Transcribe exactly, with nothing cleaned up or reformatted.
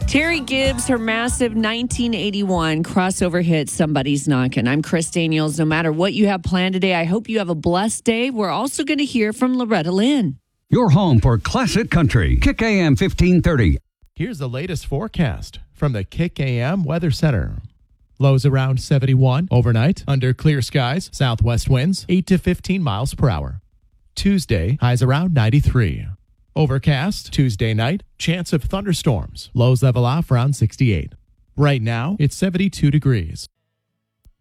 Terry Gibbs, her massive nineteen eighty-one crossover hit, Somebody's Knocking. I'm Chris Daniels. No matter what you have planned today, I hope you have a blessed day. We're also going to hear from Loretta Lynn. Your home for classic country. Kick A M fifteen thirty. Here's the latest forecast from the Kick A M Weather Center. Lows around seventy-one overnight, under clear skies, southwest winds eight to fifteen miles per hour. Tuesday, highs around ninety-three. Overcast Tuesday night, chance of thunderstorms. Lows level off around sixty-eight. Right now, it's seventy-two degrees.